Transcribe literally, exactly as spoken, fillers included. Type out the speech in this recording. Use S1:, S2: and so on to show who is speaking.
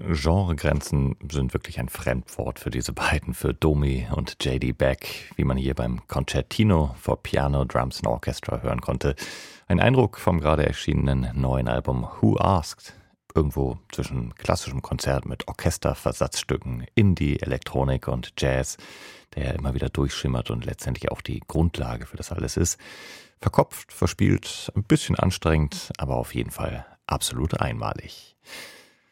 S1: Genregrenzen sind wirklich ein Fremdwort für diese beiden, für Domi und J D Beck, wie man hier beim Concertino for Piano, Drums and Orchestra hören konnte. Ein Eindruck vom gerade erschienenen neuen Album Who Asked? Irgendwo zwischen klassischem Konzert mit Orchesterversatzstücken, Indie, Elektronik und Jazz, der immer wieder durchschimmert und letztendlich auch die Grundlage für das alles ist. Verkopft, verspielt, ein bisschen anstrengend, aber auf jeden Fall absolut einmalig.